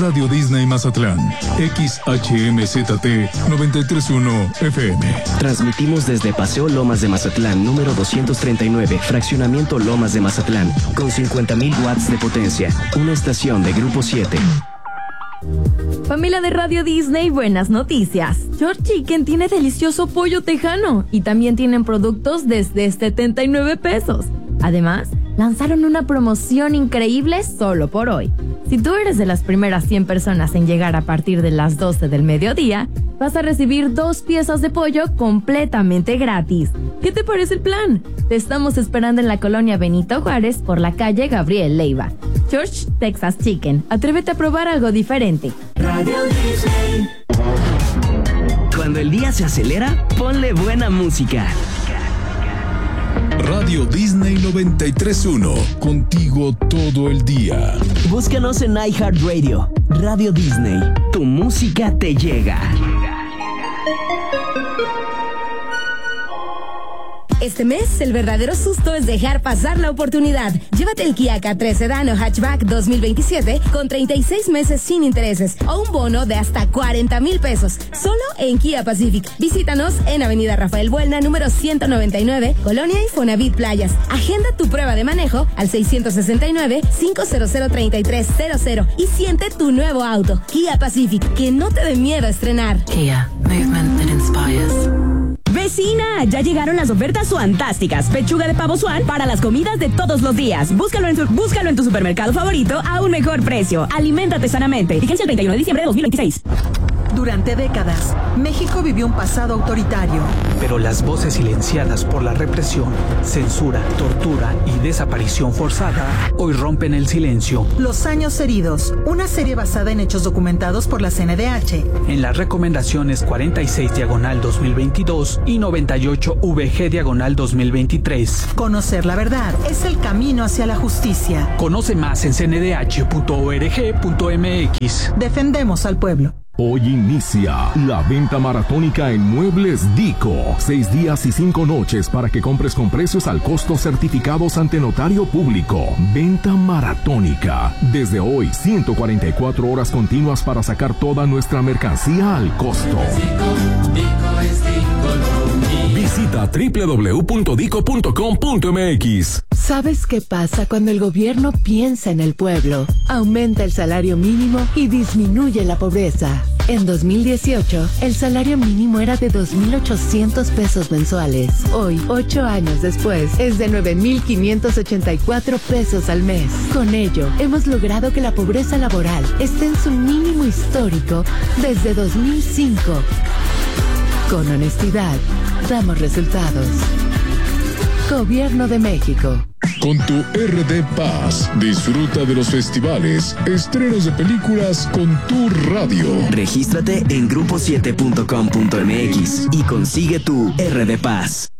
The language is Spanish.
Radio Disney Mazatlán, XHMZT 931 FM. Transmitimos desde Paseo Lomas de Mazatlán, número 239, Fraccionamiento Lomas de Mazatlán, con 50,000 watts de potencia. Una estación de Grupo 7. Familia de Radio Disney, buenas noticias. George Chicken tiene delicioso pollo tejano y también tienen productos desde 79 pesos. Además, lanzaron una promoción increíble solo por hoy. Si tú eres de las primeras 100 personas en llegar a partir de las 12 del mediodía, vas a recibir 2 piezas de pollo completamente gratis. ¿Qué te parece el plan? Te estamos esperando en la colonia Benito Juárez por la calle Gabriel Leiva. George Texas Chicken. Atrévete a probar algo diferente. Radio Disney. Cuando el día se acelera, ponle buena música. Radio Disney 93.1, contigo todo el día. Búscanos en iHeartRadio. Radio Disney, tu música te llega. Este mes, el verdadero susto es dejar pasar la oportunidad. Llévate el Kia K3 Sedan o Hatchback 2027 con 36 meses sin intereses o un bono de hasta 40,000 pesos. Solo en Kia Pacific. Visítanos en Avenida Rafael Buelna, número 199, Colonia Infonavit Playas. Agenda tu prueba de manejo al 669-500-3300 y siente tu nuevo auto. Kia Pacific, que no te dé miedo a estrenar. Kia, movement that inspires. Vecina, ya llegaron las ofertas fantásticas. Pechuga de pavo Swan para las comidas de todos los días. Búscalo en tu supermercado favorito a un mejor precio. Aliméntate sanamente. Vigencia el 31 de diciembre de 2026. Durante décadas, México vivió un pasado autoritario. Pero las voces silenciadas por la represión, censura, tortura y desaparición forzada hoy rompen el silencio. Los años heridos, una serie basada en hechos documentados por la CNDH. En las recomendaciones 46/2022 y 98VG/2023. Conocer la verdad es el camino hacia la justicia. Conoce más en cndh.org.mx. Defendemos al pueblo. Hoy inicia la venta maratónica en Muebles Dico. 6 días y 5 noches para que compres con precios al costo certificados ante notario público. Venta maratónica. Desde hoy, 144 horas continuas para sacar toda nuestra mercancía al costo. Visita www.dico.com.mx. ¿Sabes qué pasa cuando el gobierno piensa en el pueblo? Aumenta el salario mínimo y disminuye la pobreza. En 2018, el salario mínimo era de 2,800 pesos mensuales. Hoy, 8 años después, es de 9,584 pesos al mes. Con ello, hemos logrado que la pobreza laboral esté en su mínimo histórico desde 2005. Con honestidad, damos resultados. Gobierno de México. Con tu RD Paz, disfruta de los festivales, estrenos de películas con tu radio. Regístrate en grupo7.com.mx y consigue tu RD Paz.